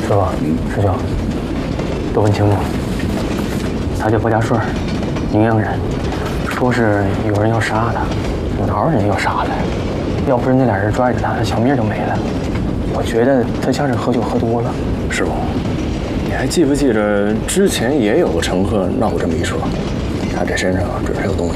师傅，师兄，都问清楚，他叫薄家顺，宁阳人，说是有人要杀他，哪有人要杀他呀？要不是那俩人拽着他，他小命就没了。我觉得他像是喝酒喝多了。 师傅，你还记不记着之前也有个乘客闹过这么一车？他这身上准是有东西。